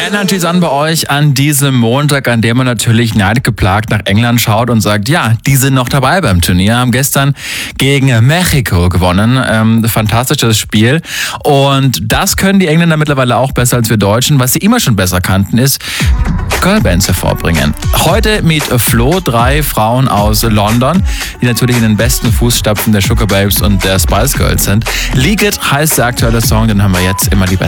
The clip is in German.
Energies an bei euch an diesem Montag, an dem man natürlich neidgeplagt nach England schaut und sagt, ja, die sind noch dabei beim Turnier, haben gestern gegen Mexiko gewonnen. Fantastisches Spiel. Und das können die Engländer mittlerweile auch besser als wir Deutschen. Was sie immer schon besser kannten, ist Girlbands hervorbringen. Heute mit Flo 3 Frauen aus London, die natürlich in den besten Fußstapfen der Sugar Babes und der Spice Girls sind. Leak It heißt der aktuelle Song, den haben wir jetzt immer die besten